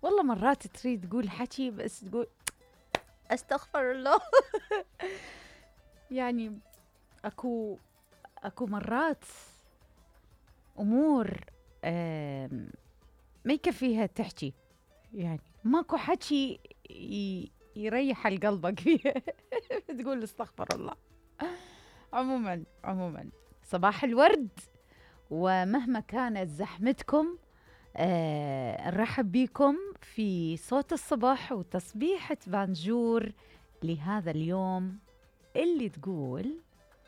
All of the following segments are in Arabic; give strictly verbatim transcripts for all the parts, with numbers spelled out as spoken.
والله مرات تريد تقول حكي بس تقول استغفر الله. يعني اكو اكو مرات امور آم، ما يكفيها تحكي، يعني ماكو حكي ي- يريح القلبك فيها. تقول استغفر الله. عموما عموما صباح الورد، ومهما كانت زحمتكم آه نرحب بكم في صوت الصبح وتصبيحة بانجور لهذا اليوم اللي تقول: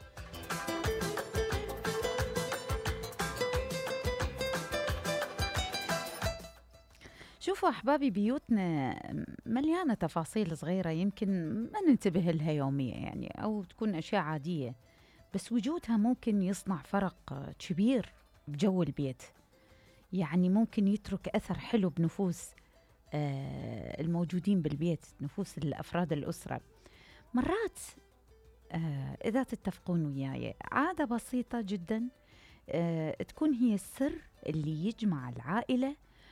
شوفوا أحبابي، بيوتنا مليانة تفاصيل صغيرة يمكن ما ننتبه لها يوميا، يعني أو تكون أشياء عادية، بس وجودها ممكن يصنع فرق كبير بجو البيت. يعني ممكن يترك أثر حلو بنفوس آه الموجودين بالبيت، نفوس الأفراد الأسرة. مرات آه إذا تتفقون وياي، عادة بسيطة جدا آه تكون هي السر اللي يجمع العائلة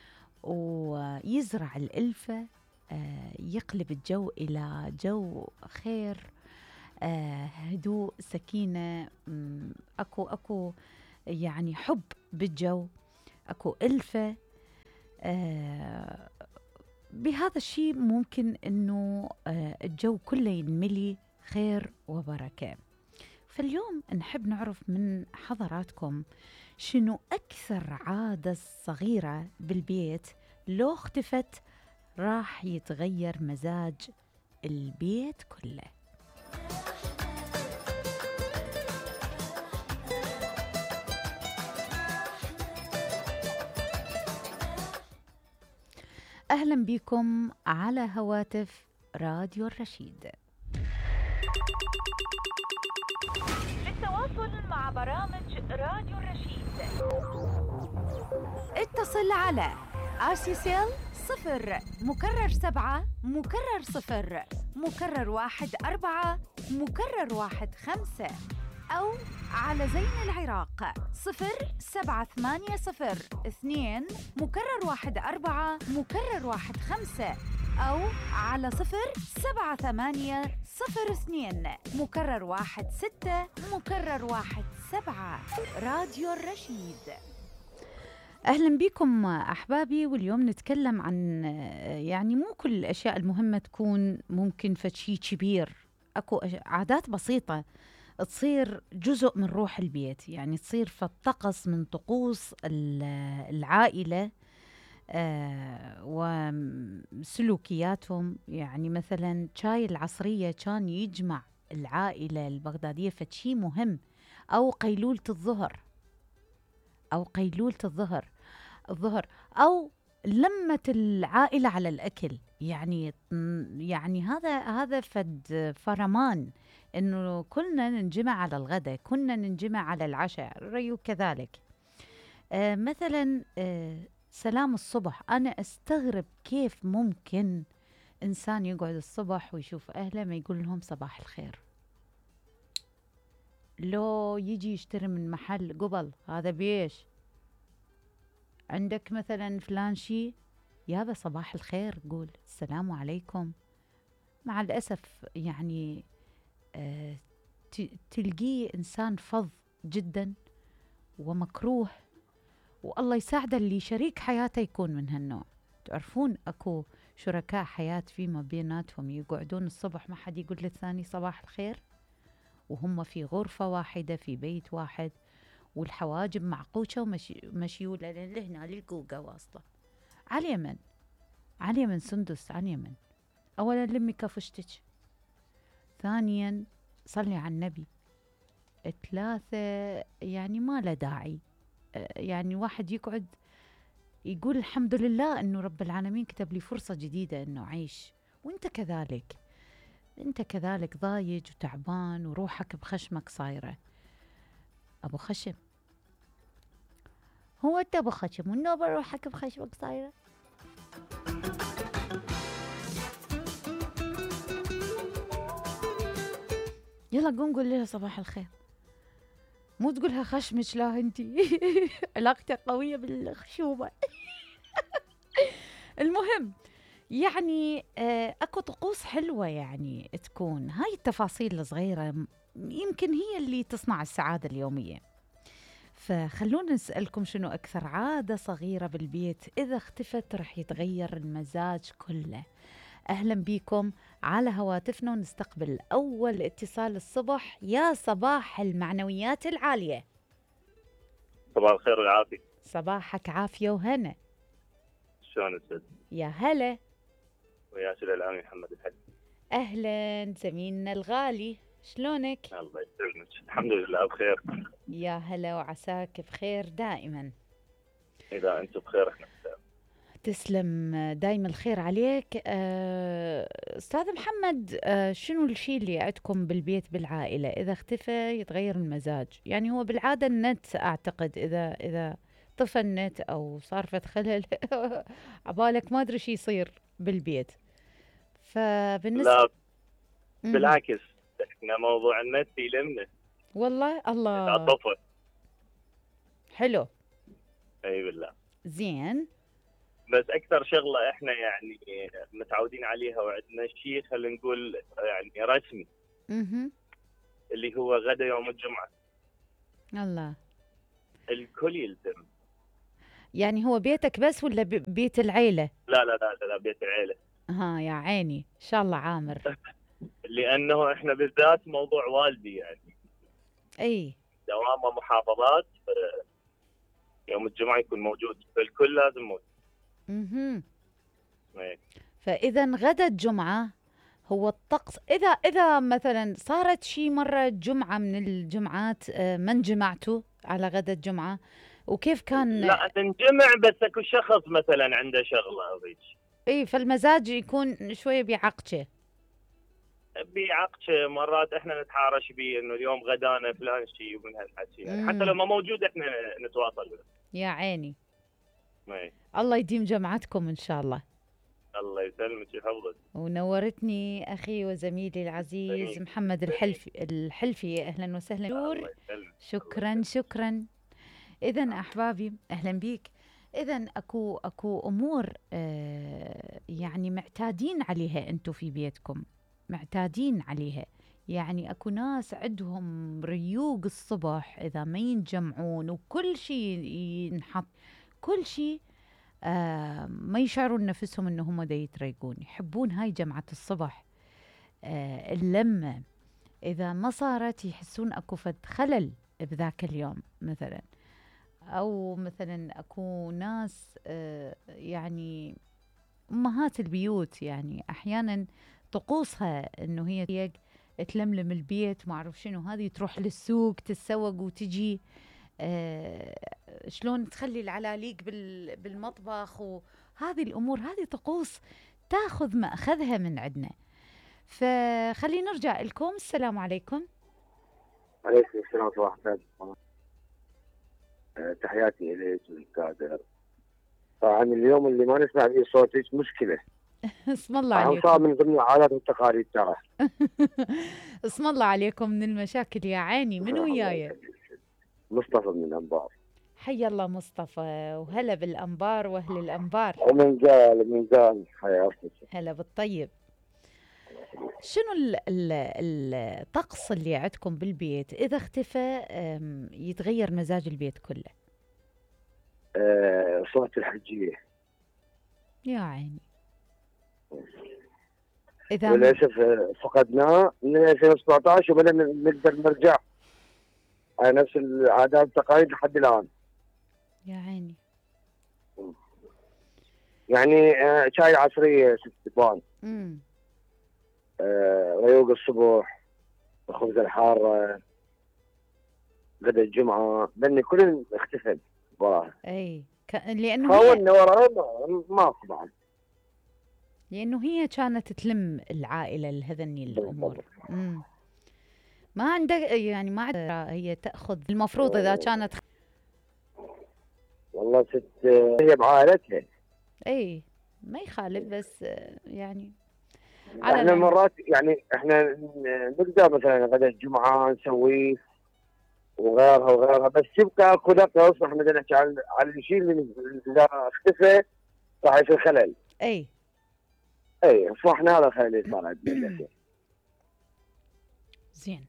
ويزرع الألفة، آه يقلب الجو إلى جو خير، آه هدوء، سكينة، مم، أكو أكو يعني حب بالجو، أكو ألفة. آه بهذا الشيء ممكن أنه آه الجو كله ينملي خير وبركة. فاليوم نحب نعرف من حضراتكم شنو أكثر عادة صغيرة بالبيت لو اختفت راح يتغير مزاج البيت كله. أهلا بكم على هواتف راديو الرشيد. للتواصل مع برامج راديو الرشيد اتصل على آسيسيل صفر مكرر سبعة مكرر صفر مكرر واحد أربعة مكرر واحد خمسة، أو على زين العراق صفر سبعة ثمانية صفر اثنين مكرر واحد أربعة مكرر واحد خمسة، أو على صفر سبعة ثمانية صفر اثنين مكرر واحد ستة مكرر واحد سبعة. راديو الرشيد. أهلا بكم أحبابي، واليوم نتكلم عن يعني مو كل الأشياء المهمة تكون ممكن فشي كبير. أكو عادات بسيطة تصير جزء من روح البيت، يعني تصير فالطقس من طقوس العائلة آه وسلوكياتهم. يعني مثلا شاي العصرية كان يجمع العائلة البغدادية فشي مهم، أو قيلولة الظهر أو قيلولة الظهر الظهر أو لمة العائلة على الأكل. يعني يعني هذا هذا فد فرمان إنه كلنا ننجمع على الغداء، كنا ننجمع على العشاء، ريو كذلك. آه مثلا آه سلام الصبح، أنا أستغرب كيف ممكن إنسان يقعد الصبح ويشوف أهله ما يقول لهم صباح الخير. لو يجي يشتري من محل قبل هذا بيش عندك مثلا فلان شي، يابا صباح الخير، قول السلام عليكم. مع الأسف يعني آه تلقيه إنسان فظ جدا ومكروه، والله يساعده اللي شريك حياته يكون من هالنوع. تعرفون أكو شركاء حياة فيما بيناتهم يقعدون الصبح ما حد يقول للثاني صباح الخير، وهم في غرفة واحدة في بيت واحد، والحواجب معقوشة ومشيولة لهنا للقوقة واصلة. على اليمن على اليمن سندس، على اليمن. أولا لمي كفشتك، ثانيا صلي على النبي، ثلاثة يعني ما له داعي يعني واحد يقعد يقول الحمد لله أنه رب العالمين كتب لي فرصة جديدة أنه أعيش. وانت كذلك، انت كذلك ضايج وتعبان وروحك بخشمك صايرة. أبو خشم، هو انت أبو خشم والنوبة روحك بخشمك صايرة. يلا قوم قول لها صباح الخير، مو تقولها خشمش، لا انتي علاقتك قوية بالخشومة. المهم يعني آه، اكو طقوس حلوة يعني تكون هاي التفاصيل الصغيرة م- يمكن هي اللي تصنع السعادة اليومية. فخلونا نسألكم شنو أكثر عادة صغيرة بالبيت إذا اختفت رح يتغير المزاج كله. أهلا بيكم على هواتفنا ونستقبل أول اتصال الصبح. يا صباح المعنويات العالية. صباح الخير والعافية. صباحك عافية وهنا. شلون السد؟ يا هلا. ويا سيدي العامي محمد الحلي. أهلا زميلنا الغالي، شلونك؟ الله يسلمك. الحمد لله بخير. يا هلا وعساك بخير دائما. إذا أنتم بخير إحنا بخير. تسلم، دايم الخير عليك. أه، أستاذ محمد، أه شنو الشيء اللي عندكم بالبيت بالعائلة إذا اختفى يتغير المزاج؟ يعني هو بالعادة النت، أعتقد إذا إذا طفى النت أو صار فت خلل عبالك ما أدري شو يصير بالبيت. فبالنسبة لا مهم. بالعكس، إحنا موضوع النت يلمنا والله إذا الله. طفى. حلو. أي بالله. زين. بس أكثر شغلة إحنا يعني متعودين عليها وعندنا شيء خلينا نقول يعني رسمي، مهم. اللي هو غدا يوم الجمعة الله. الكل يلزم. يعني هو بيتك بس ولا ب- بيت العيلة؟ لا لا لا لا, لا بيت العيلة. ها يا عيني، إن شاء الله عامر. لأنه إحنا بالذات موضوع والدي يعني أي. دوامه محافظات، يوم الجمعة يكون موجود، فالكل لازم موجود. اها. إيه. فإذا غدا الجمعة هو الطقس. إذا إذا مثلا صارت شي مرة جمعة من الجمعات آه، ما انجمعتوا على غدا الجمعة، وكيف كان؟ لا ننجمع، بس اكو شخص مثلا عنده شغله هذيك اي، فالمزاج يكون شوية بيعقشه. بيعقش. مرات احنا نتحارش بيه انه اليوم غدانا فلان شيء ومن هالحكي، يعني حتى لو امم. ما موجود احنا نتواصل به. يا عيني. إيه. الله يديم جمعتكم إن شاء الله. الله يسلمك ويحفظك. ونورتني أخي وزميلي العزيز جميل. محمد الحلفي الحلفي أهلا وسهلا. الله يسلمك. الله شكرا يسلمك. شكرا. إذا أحبابي أهلا بيك. إذا أكو أكو أمور آه يعني معتادين عليها أنتم في بيتكم، معتادين عليها. يعني أكو ناس عندهم ريوق الصبح إذا ما ينجمعون وكل شيء ينحط، كل شيء آه ما يشعرون نفسهم إنهم دا يتريقون، يحبون هاي جمعة الصبح. آه اللمة إذا ما صارت يحسون أكو فد خلل بذاك اليوم مثلا. أو مثلا أكو ناس آه، يعني أمهات البيوت يعني أحيانا طقوسها إنه هي تلملم البيت، ما أعرف شنو، هذه تروح للسوق تتسوق وتجي آه، شلون تخلي العلاليق بال- بالمطبخ، وهذه الأمور هذه طقوس تاخذ مأخذها من عندنا. فخلي نرجع لكم. السلام عليكم. عليكم السلام ورحمة الله وبركاته. أه، تحياتي إليك والقادر. طبعا اليوم اللي ما نسمع فيه صوتك مشكلة. اسم الله طبعا صار عليكم. من ضمن العادات والتقاليد ترى. اسم الله عليكم من المشاكل يا عيني. من وياي؟ مصطفى من الأنبار. حي الله مصطفى، وهلا بالأنبار وأهل الأنبار. ومن قال من قال حياتك. هلا بالطيب. شنو ال- ال- الطقس اللي عندكم بالبيت إذا اختفى أم، يتغير مزاج البيت كله؟ أه، صوت الحجية. يا عيني. إذا م- وللأسف أه، فقدناه من ألفين وسبعطعش وبدأنا نقدر نرجع على نفس العادات والتقاليد لحد الآن. يا عيني. يعني أه، شاي العصرية ست بان، امم. أه، ريوق الصبح، الخبز الحارة، غدا الجمعة، بني كل اختفى وراه. أي ك... لأنه هي حاولنا وراه ما- ماكو بعد. لأنه هي كانت تلم العائلة لهذني الأمور. بالضبط. امم. ما عندك يعني ما عندها هي تأخذ المفروض إذا كانت. والله ست آه، هي بعائلتها. اي ما يخالف، بس آه، يعني على احنا العموم. مرات يعني احنا ن- نقدر مثلا غدا الجمعة نسويه وغيرها وغيرها، بس يبقى اكو نقص. احنا بدنا نحكي عن عن الشيء اللي اذا اختفى راح يصير خلل. اي اي فاحنا هذا الخير اللي صار عندنا للأسف. زين.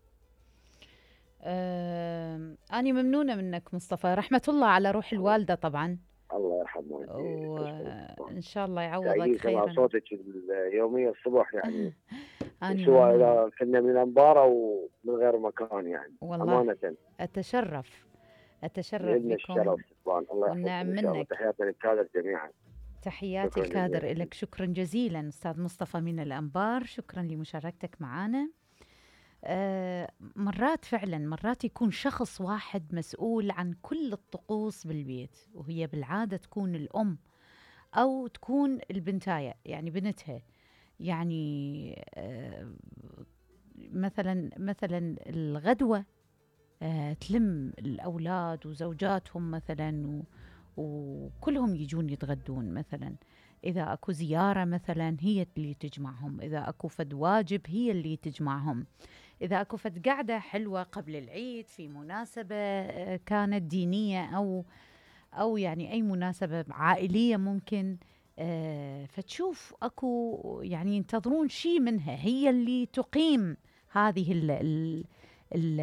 آه أنا ممنونة منك مصطفى، رحمة الله على روح الوالدة طبعا، الله يرحمه وإن شاء الله يعوضك سعيدين خيرا. مع صوتك اليومية الصبح يعني أنا سواء ممنونة. إذا كنا من الأنبار أو من غير مكان يعني. والله أمانة أتشرف أتشرف لنا بكم الشرف طبعا. الله والنعم يحفظكم إن شاء الله. منك. تحياتنا للكادر جميعا. تحياتي شكراً الكادر جزيلاً. لك. شكرا جزيلا أستاذ مصطفى من الأنبار، شكرا لمشاركتك معنا. آه مرات فعلا مرات يكون شخص واحد مسؤول عن كل الطقوس بالبيت، وهي بالعادة تكون الأم أو تكون البنتاية يعني بنتها. يعني آه مثلا مثلا الغدوة آه تلم الأولاد وزوجاتهم مثلا و وكلهم يجون يتغدون مثلا. إذا أكو زيارة مثلا هي اللي تجمعهم، إذا أكو فد واجب هي اللي تجمعهم، إذا أكو فد قعدة حلوة قبل العيد في مناسبة آه، كانت دينية أو أو يعني أي مناسبة عائلية ممكن، آه، فتشوف أكو يعني ينتظرون شيء منها، هي اللي تقيم هذه ال ال ال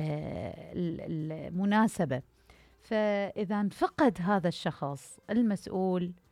ال المناسبة. فإذا انفقد هذا الشخص المسؤول